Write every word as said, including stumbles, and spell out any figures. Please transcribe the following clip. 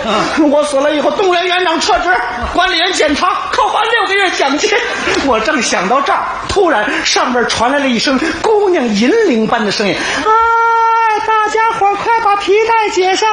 嗯、我死了以后，动员园长撤职，管理员检查，扣发六个月奖金。我正想到这儿，突然上边传来了一声姑娘银铃般的声音：“啊，大家伙快把皮带解上！”